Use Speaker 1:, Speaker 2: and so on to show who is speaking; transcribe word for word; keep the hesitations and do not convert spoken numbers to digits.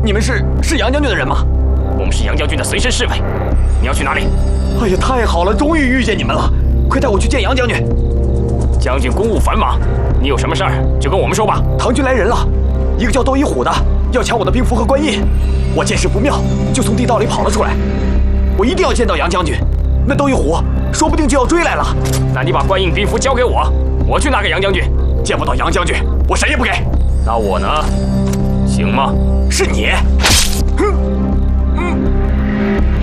Speaker 1: 你们是是杨将军的人吗？
Speaker 2: 我们是杨将军的随身侍卫。你要去哪里？
Speaker 1: 哎呀，太好了，终于遇见你们了！快带我去见杨将军。
Speaker 2: 将军公务繁忙，你有什么事儿就跟我们说吧。
Speaker 1: 唐军来人了，一个叫窦一虎的要抢我的兵符和官印，我见势不妙，就从地道里跑了出来。我一定要见到杨将军，那窦一虎说不定就要追来了。
Speaker 2: 那你把官印兵符交给我，我去拿给杨将军。
Speaker 1: 见不到杨将军，我谁也不给。
Speaker 2: 那我呢？行吗？
Speaker 1: 是你。哼，嗯。